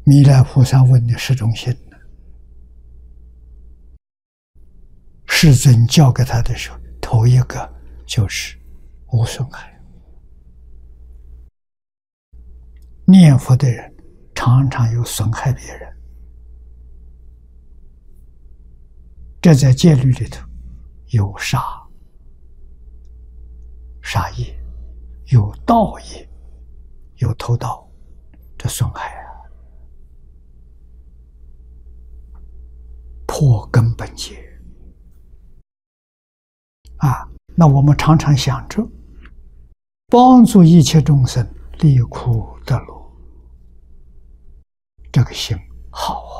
弥勒菩萨问的十种心，世尊教给他的时候，头一个就是无损害。念佛的人常常有损害别人，这在戒律里头有杀业，有盗业，有偷盗，这损害破根本结那我们常常想着帮助一切众生离苦得乐，这个心好